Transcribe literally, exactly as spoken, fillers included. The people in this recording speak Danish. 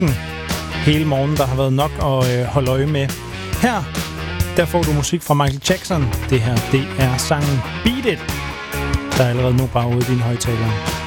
luften hele morgen, der har været nok at øh, holde øje med. Her, der får du musik fra Michael Jackson. Det her, det er sangen Beat It, der er allerede nu bare ude i dine højttalere.